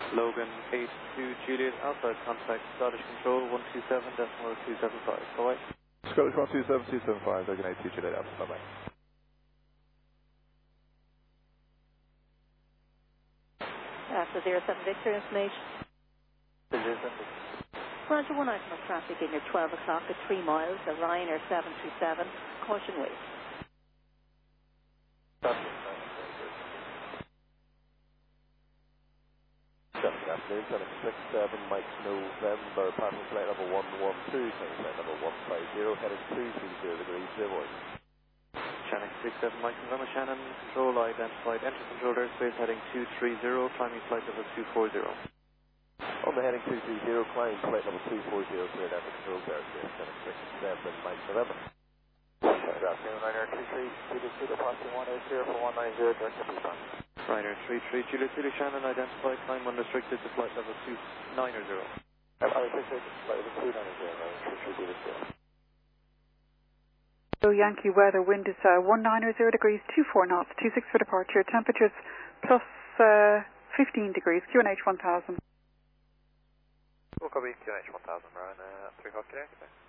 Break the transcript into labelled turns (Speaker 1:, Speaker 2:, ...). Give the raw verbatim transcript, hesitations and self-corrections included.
Speaker 1: Logan eight two Juliet, outside contact, Scottish Control one two seven decimal two seven five. Bye-bye.
Speaker 2: Scottish one two seven two seven five, Logan eight two Juliet, Alpha. Bye-bye.
Speaker 3: After zero seven Victor information.
Speaker 1: zero seven.
Speaker 3: Roger, one item of traffic in your twelve o'clock at three miles, a Ryanair seven two seven, caution wait.
Speaker 4: Good afternoon, seven six seven Mike November, passing flight number one one two, taking flight number one five zero, heading two three zero degrees, zero voice.
Speaker 1: Shannon six seven Mike November, Shannon, control identified, enter controlled airspace heading two three zero, climbing flight level two four zero.
Speaker 4: On the heading two three zero, climbing flight level two four zero, cleared enter controlled airspace, Shannon six seven Mike November. Good afternoon, Ryanair two three, Juliet Zulu, passing one eight zero for one nine zero, direct to Busan.
Speaker 1: Ryanair three three Juliet Zulu, Shannon, identified, climb unrestricted to flight level two nine zero.
Speaker 4: Ryanair three three, flight level two nine zero, Ryanair three three Juliet Zulu.
Speaker 5: So Yankee weather, wind is uh, one nine zero degrees, two four knots, two six for departure, temperatures plus uh, fifteen degrees, Q N H one thousand.
Speaker 4: We'll copy Q N H one thousand, Ryanair three o'clock today.